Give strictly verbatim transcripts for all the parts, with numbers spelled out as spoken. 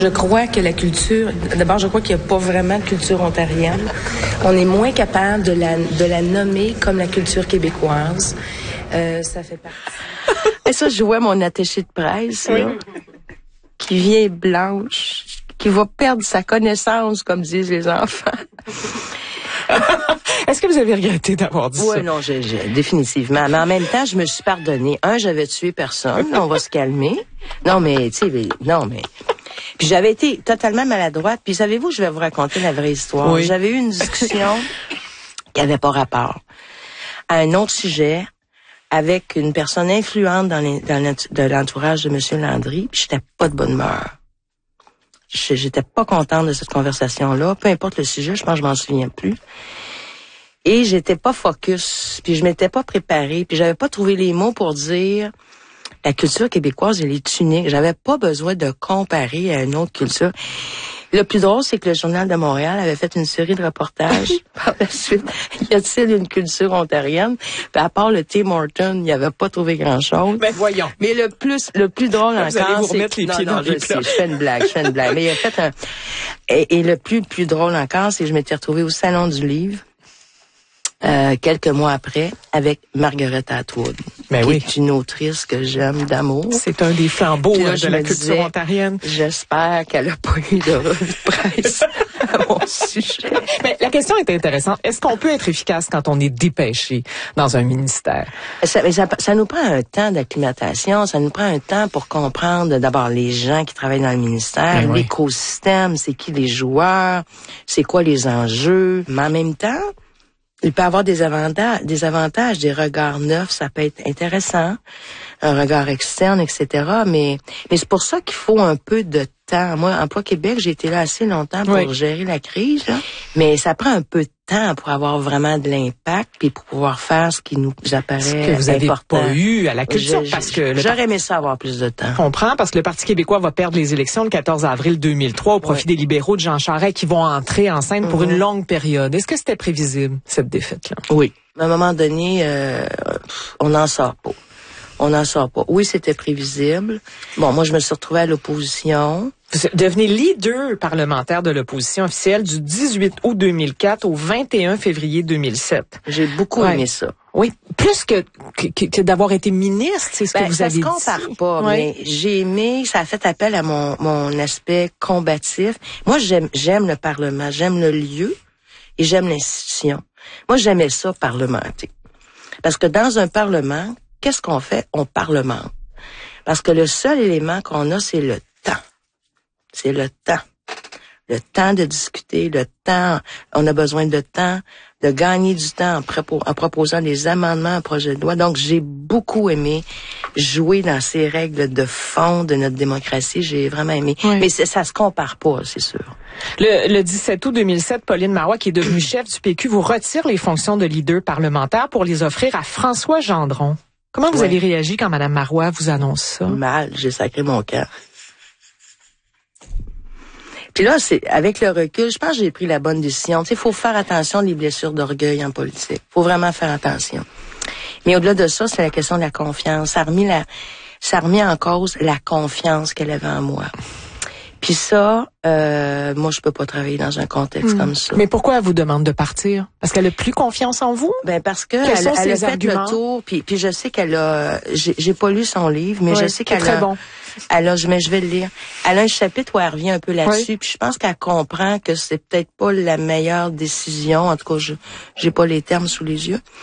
Je crois que la culture, d'abord, je crois qu'il n'y a pas vraiment de culture ontarienne. On est moins capable de la, de la nommer comme la culture québécoise. Euh, ça fait partie. Et ça, je vois mon attaché de presse, oui. là, qui vient blanche, qui va perdre sa connaissance, comme disent les enfants. Est-ce que vous avez regretté d'avoir dit ouais, ça? Oui, non, j'ai, j'ai, définitivement. Mais en même temps, je me suis pardonnée. Un, j'avais tué personne. On va se calmer. Non, mais, tu sais, non, mais... Puis j'avais été totalement maladroite. Puis savez-vous, je vais vous raconter la vraie histoire. Oui. J'avais eu une discussion qui avait pas rapport à un autre sujet avec une personne influente dans, les, dans de l'entourage de M. Landry. Puis j'étais pas de bonne humeur. J'étais pas contente de cette conversation-là. Peu importe le sujet, je pense que je m'en souviens plus. Et j'étais pas focus, puis je m'étais pas préparée, puis j'avais pas trouvé les mots pour dire la culture québécoise, elle est unique. J'avais pas besoin de comparer à une autre culture. Le plus drôle, c'est que le Journal de Montréal avait fait une série de reportages par la suite. Y a-t-il une culture ontarienne? Puis à part le Tim Hortons, il n'y avait pas trouvé grand-chose. Mais voyons. Mais le plus, le plus drôle là, encore, vous allez vous c'est remettre les non, pieds non, dans je les sais, plats. je fais une blague, je fais une blague. Mais il a fait un et, et le plus, plus drôle encore, c'est que je m'étais retrouvée au Salon du Livre. Euh, quelques mois après, avec Margaret Atwood, ben qui oui. est une autrice que j'aime d'amour. C'est un des flambeaux là, de la culture disais, ontarienne. J'espère qu'elle n'a pas eu de revue de presse à mon sujet. Mais la question est intéressante. Est-ce qu'on peut être efficace quand on est dépêché dans un ministère? Ça, mais ça, ça nous prend un temps d'acclimatation, ça nous prend un temps pour comprendre d'abord les gens qui travaillent dans le ministère, ben l'écosystème, oui. C'est qui les joueurs, c'est quoi les enjeux. Mais en même temps, il peut avoir des avantages, des avantages, des regards neufs, ça peut être intéressant, un regard externe, et cetera. Mais, mais c'est pour ça qu'il faut un peu de temps. Moi, Emploi Québec, j'ai été là assez longtemps pour oui. gérer la crise, là. Mais ça prend un peu de temps pour avoir vraiment de l'impact puis pour pouvoir faire ce qui nous apparaît important. Ce que vous avez pas eu à la culture, je, parce que le j'aurais aimé ça avoir plus de temps. Je comprends, parce que le Parti québécois va perdre les élections le quatorze avril deux mille trois au profit oui. des libéraux de Jean Charest qui vont entrer en scène pour mm-hmm. une longue période. Est-ce que c'était prévisible, cette défaite-là? Oui. À un moment donné, euh, on n'en sort pas. On n'en sort pas. Oui, c'était prévisible. Bon, moi, je me suis retrouvée à l'opposition. Vous devenez leader parlementaire de l'opposition officielle du dix-huit août deux mille quatre au vingt et un février deux mille sept. J'ai beaucoup ouais. aimé ça. Oui, plus que, que, que d'avoir été ministre, c'est ce ben, que vous avez dit. Ça se compare pas, ouais. mais j'ai aimé, ça a fait appel à mon, mon aspect combatif. Moi, j'aime, j'aime le Parlement, j'aime le lieu et j'aime l'institution. Moi, j'aimais ça, parlementer. Parce que dans un Parlement, qu'est-ce qu'on fait? On parlemente. Parce que le seul élément qu'on a, c'est le temps. C'est le temps. Le temps de discuter, le temps. On a besoin de temps, de gagner du temps en, prépo, en proposant des amendements à projet de loi. Donc, j'ai beaucoup aimé jouer dans ces règles de fond de notre démocratie. J'ai vraiment aimé. Oui. Mais ça se compare pas, c'est sûr. Le, le dix-sept août deux mille sept, Pauline Marois, qui est devenue chef du P Q, vous retire les fonctions de leader parlementaire pour les offrir à François Gendron. Comment vous ouais. avez réagi quand Mme Marois vous annonce ça? Mal, j'ai sacré mon cœur. Puis là, c'est avec le recul, je pense que j'ai pris la bonne décision. Tu sais, il faut faire attention des blessures d'orgueil en politique. Faut vraiment faire attention. Mais au-delà de ça, c'est la question de la confiance. Ça a remis la, ça a remis en cause la confiance qu'elle avait en moi. Puis ça, euh, moi, je peux pas travailler dans un contexte mmh. comme ça. Mais pourquoi elle vous demande de partir? Parce qu'elle a plus confiance en vous? Ben parce que elle, elle a fait arguments? le tour. Puis, puis je sais qu'elle a, j'ai, j'ai pas lu son livre, mais ouais, je sais qu'elle très a. Bon. Elle a, mais je vais le lire. Elle a un chapitre où elle revient un peu là-dessus. Oui. Puis je pense qu'elle comprend que c'est peut-être pas la meilleure décision. En tout cas, je, j'ai pas les termes sous les yeux.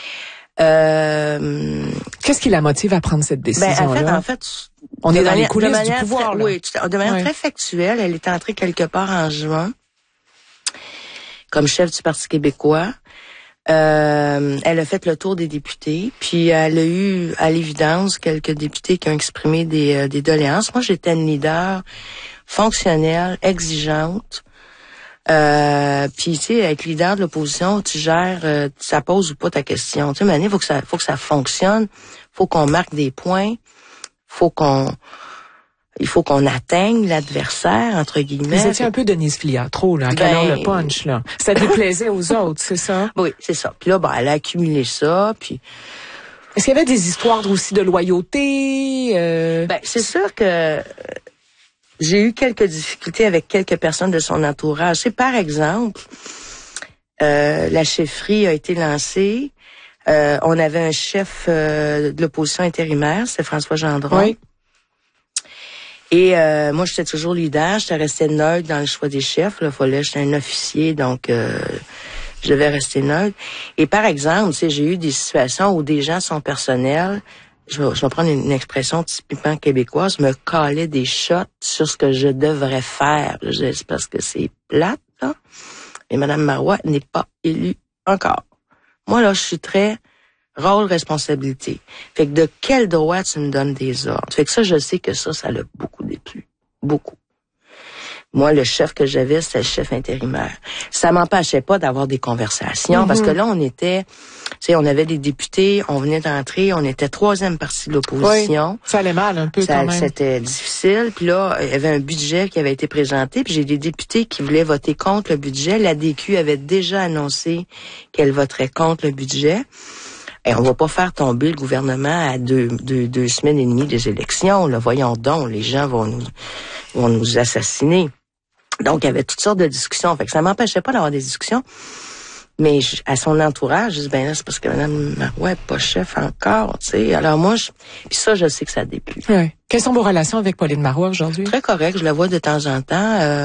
Euh, Qu'est-ce qui la motive à prendre cette décision-là? Ben, en fait, en fait, on est dans les coulisses du pouvoir, très, là. Oui, de manière oui. très factuelle, elle est entrée quelque part en juin comme chef du Parti québécois. Euh, elle a fait le tour des députés, puis elle a eu, à l'évidence, quelques députés qui ont exprimé des, euh, des doléances. Moi, j'étais une leader fonctionnelle, exigeante. Euh, puis tu sais, être leader de l'opposition, tu gères, euh, ça pose ou pas ta question. Tu sais, mais il faut que ça, faut que ça fonctionne, faut qu'on marque des points, faut qu'on, il faut qu'on atteigne l'adversaire entre guillemets. Vous étiez un peu Denise Filiatro, trop là, en calant ben, le punch là. Ça déplaisait aux autres, c'est ça? Oui, c'est ça. Puis là, ben, elle a accumulé ça, puis. Est-ce qu'il y avait des histoires aussi de loyauté? Euh... Ben, c'est sûr que. j'ai eu quelques difficultés avec quelques personnes de son entourage. C'est par exemple, euh, la chefferie a été lancée. Euh, on avait un chef euh, de l'opposition intérimaire, c'est François Gendron. Oui. Et euh, moi, j'étais toujours leader, j'étais restée neutre dans le choix des chefs. Là, fallait, j'étais un officier, donc euh, je devais rester neutre. Et par exemple, tu sais, j'ai eu des situations où des gens sont personnels. Je vais, je vais prendre une, une expression typiquement québécoise, me calaient des shots sur ce que je devrais faire. Je, c'est parce que c'est plate, là. Et Mme Marois n'est pas élue encore. Moi, là, je suis très rôle, responsabilité. Fait que de quel droit tu me donnes des ordres? Fait que ça, je sais que ça, ça l'a beaucoup déplu. Beaucoup. Moi, le chef que j'avais, c'était le chef intérimaire. Ça m'empêchait pas d'avoir des conversations, mm-hmm. parce que là, on était, tu sais, on avait des députés, on venait d'entrer, on était troisième partie de l'opposition. Oui, ça allait mal un peu ça, quand même. C'était difficile. Puis là, il y avait un budget qui avait été présenté, puis j'ai des députés qui voulaient voter contre le budget. La D Q avait déjà annoncé qu'elle voterait contre le budget. Et on va pas faire tomber le gouvernement à deux, deux, deux semaines et demie des élections. Là, voyons donc, les gens vont nous, vont nous assassiner. Donc, il y avait toutes sortes de discussions. Fait que ça m'empêchait pas d'avoir des discussions. Mais je, à son entourage, je dis, ben là, c'est parce que Mme Marois est pas chef encore, tu sais. Alors moi, je, puis ça, je sais que ça déplut. Oui. Quelles sont vos relations avec Pauline Marois aujourd'hui? Très correct. Je la vois de temps en temps. Euh,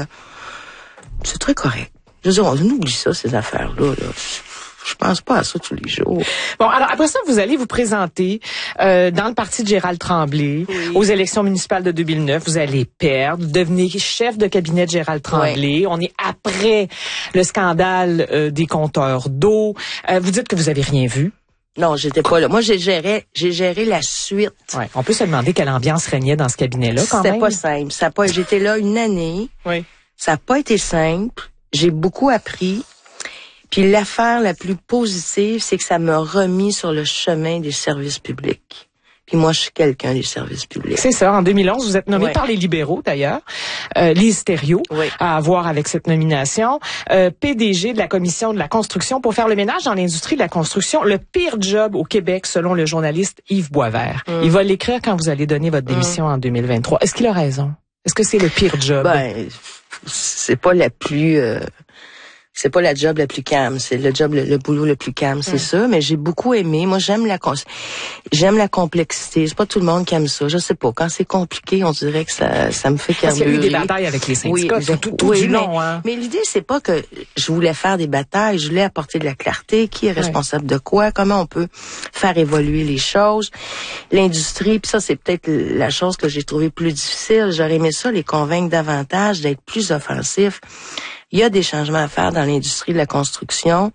c'est très correct. Je veux dire, on oublie ça, ces affaires-là, là. Je pense pas à ça tous les jours. Bon, alors après ça, vous allez vous présenter euh, dans le parti de Gérald Tremblay oui. aux élections municipales de deux mille neuf. Vous allez perdre, devenir chef de cabinet de Gérald Tremblay. Oui. On est après le scandale euh, des compteurs d'eau. Euh, vous dites que vous avez rien vu. Non, j'étais pas là. Moi, j'ai géré, j'ai géré la suite. Ouais. On peut se demander quelle ambiance régnait dans ce cabinet-là, quand même. C'était pas simple. Ça a pas. J'étais là une année. Oui. Ça a pas été simple. J'ai beaucoup appris. Puis l'affaire la plus positive, c'est que ça m'a remis sur le chemin des services publics. Puis moi, je suis quelqu'un des services publics. C'est ça. En deux mille onze, vous êtes nommé ouais. par les libéraux, d'ailleurs, euh, Lise Thériault, oui. à avoir avec cette nomination, euh, P D G de la Commission de la construction pour faire le ménage dans l'industrie de la construction, le pire job au Québec, selon le journaliste Yves Boisvert. Mm. Il va l'écrire quand vous allez donner votre démission mm. en deux mille vingt-trois. Est-ce qu'il a raison? Est-ce que c'est le pire job? Ben, c'est pas la plus... Euh... C'est pas la job la plus calme, c'est le job, le, le boulot le plus calme, c'est mm. ça. Mais j'ai beaucoup aimé. Moi, j'aime la j'aime la complexité. C'est pas tout le monde qui aime ça. Je sais pas. Quand c'est compliqué, on dirait que ça, ça me fait carburer. Parce qu'il y a eu des batailles avec les syndicats, oui, tout, tout oui, du mais, long. Hein. Mais l'idée, c'est pas que je voulais faire des batailles. Je voulais apporter de la clarté. Qui est responsable ouais. de quoi? Comment on peut faire évoluer les choses? L'industrie, puis ça, c'est peut-être la chose que j'ai trouvée plus difficile. J'aurais aimé ça, les convaincre davantage, d'être plus offensifs. Il y a des changements à faire dans l'industrie de la construction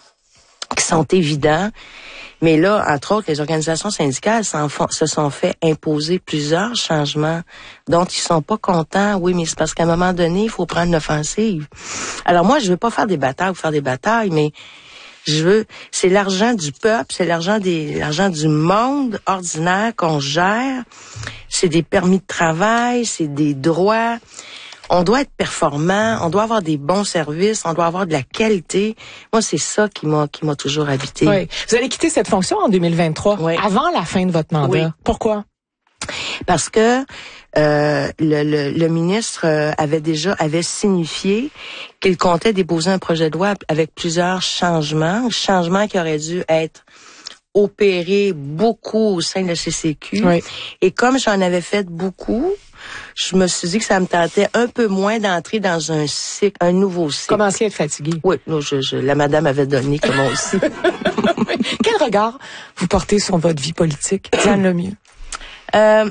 qui sont évidents. Mais là, entre autres, les organisations syndicales s'en font, se sont fait imposer plusieurs changements dont ils sont pas contents. Oui, mais c'est parce qu'à un moment donné, il faut prendre l'offensive. Alors moi, je veux pas faire des batailles ou faire des batailles, mais je veux, c'est l'argent du peuple, c'est l'argent des, l'argent du monde ordinaire qu'on gère. C'est des permis de travail, c'est des droits. On doit être performant, on doit avoir des bons services, on doit avoir de la qualité. Moi, c'est ça qui m'a qui m'a toujours habité. Oui. Vous allez quitter cette fonction en deux mille vingt-trois, oui. avant la fin de votre mandat. Oui. Pourquoi? Parce que euh, le, le, le ministre avait déjà avait signifié qu'il comptait déposer un projet de loi avec plusieurs changements, changements qui auraient dû être opérés beaucoup au sein de la C C Q. Oui. Et comme j'en avais fait beaucoup, je me suis dit que ça me tentait un peu moins d'entrer dans un cycle, un nouveau cycle. Commenciez à être fatigué. Oui, non, je, je, la madame avait donné comme moi aussi. Quel regard vous portez sur votre vie politique, Diane Lemieux? Euh,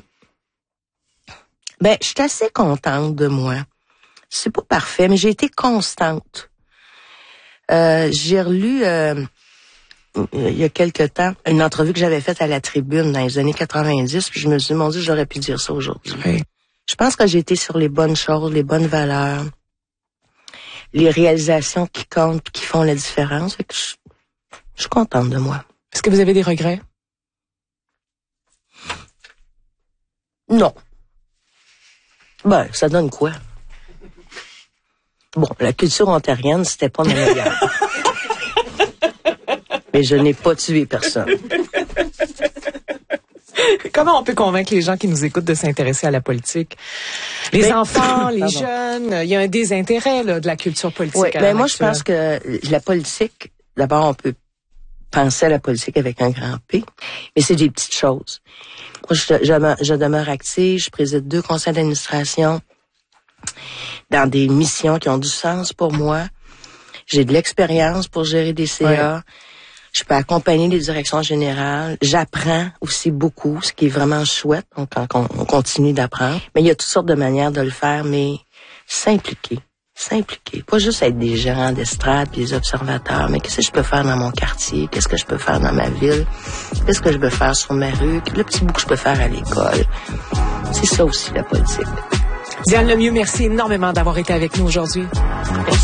ben, je suis assez contente de moi. C'est pas parfait, mais j'ai été constante. Euh, j'ai relu, euh, il y a quelque temps, une entrevue que j'avais faite à la Tribune dans les années quatre-vingt-dix, puis je me suis dit, mon Dieu, j'aurais pu dire ça aujourd'hui. Oui. Je pense que j'ai été sur les bonnes choses, les bonnes valeurs, les réalisations qui comptent et qui font la différence. Fait que je, je suis contente de moi. Est-ce que vous avez des regrets? Non. Ben, ça donne quoi? Bon, la culture ontarienne, c'était pas ma meilleure. Mais je n'ai pas tué personne. Comment on peut convaincre les gens qui nous écoutent de s'intéresser à la politique? Les ben, enfants, les pardon. jeunes, il y a un désintérêt là, de la culture politique. Oui, à ben moi actuelle. je pense que la politique, d'abord on peut penser à la politique avec un grand P, mais c'est des petites choses. Moi, je, je, je demeure active, je préside deux conseils d'administration dans des missions qui ont du sens pour moi. J'ai de l'expérience pour gérer des C A. Ouais. Je peux accompagner les directions générales. J'apprends aussi beaucoup, ce qui est vraiment chouette. Donc, on, on continue d'apprendre. Mais il y a toutes sortes de manières de le faire, mais s'impliquer. S'impliquer. Pas juste être des gérants d'estrade puis des observateurs, mais qu'est-ce que je peux faire dans mon quartier? Qu'est-ce que je peux faire dans ma ville? Qu'est-ce que je peux faire sur ma rue? Le petit bout que je peux faire à l'école. C'est ça aussi, la politique. Diane Lemieux, merci énormément d'avoir été avec nous aujourd'hui. Merci.